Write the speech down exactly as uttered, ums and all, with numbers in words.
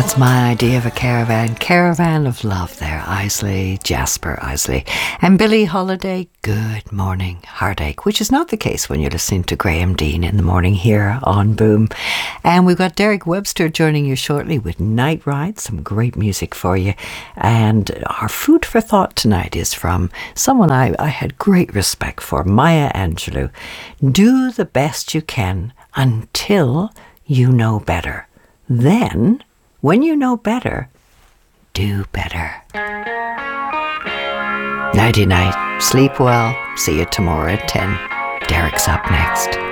That's my idea of a caravan. Caravan of love there. Isley, Jasper Isley. And Billie Holiday, Good Morning Heartache, which is not the case when you're listening to Graham Dean in the morning here on Boom. And we've got Derek Webster joining you shortly with Night Ride, some great music for you. And our food for thought tonight is from someone I, I had great respect for, Maya Angelou. Do the best you can until you know better. Then, when you know better, do better. Nighty night. Sleep well. See you tomorrow at ten. Derek's up next.